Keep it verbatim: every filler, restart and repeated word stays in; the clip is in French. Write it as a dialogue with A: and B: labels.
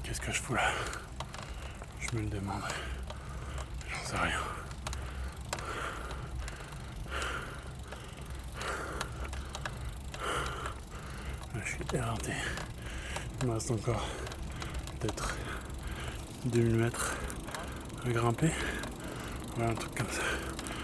A: Qu'est-ce que je fous là? Je me le demande. J'en sais rien. Je suis éreinté. Il me reste encore peut-être deux mille mètres à grimper. Voilà, un truc comme ça.